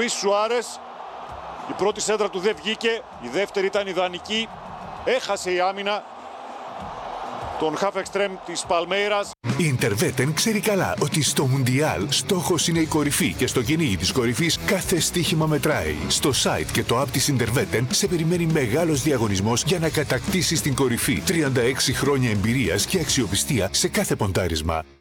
Λουίς Σουάρες. Η πρώτη σέντρα του δεν βγήκε, η δεύτερη ήταν ιδανική. Έχασε η άμυνα τον half extreme της Παλμέιρας. Η Interwetten ξέρει καλά ότι στο Μουντιάλ στόχος είναι η κορυφή και στο κυνήγι της κορυφής κάθε στοίχημα μετράει. Στο site και το app της Interwetten σε περιμένει μεγάλος διαγωνισμός για να κατακτήσεις την κορυφή. 36 χρόνια εμπειρίας και αξιοπιστία σε κάθε ποντάρισμα.